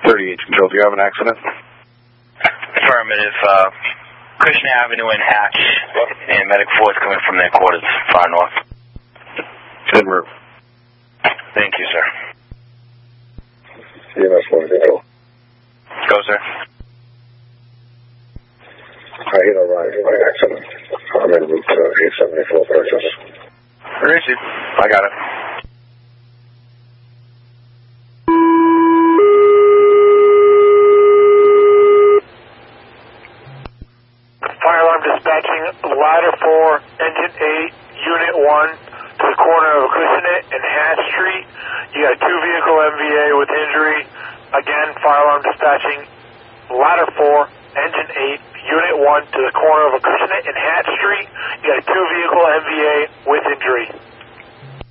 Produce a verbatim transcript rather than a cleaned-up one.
thirty-eight Control, do you have an accident? Affirmative. Uh, Krishna Avenue and Hatch, and Medic Force coming from their quarters far north. En route. Thank you, sir. C M S one Control. Go, sir. I hit a ride by accident. I'm en route to eight seventy-four Purchase. Where is it? I got it. Fire alarm dispatching, ladder four, engine eight, unit one, to the corner of Acushnet and Hatch Street. You got a two vehicle M V A with injury. Again, fire alarm dispatching, ladder four, engine eight, unit one, to the corner of Acushnet and Hatch Street. You got a two vehicle M V A with injury.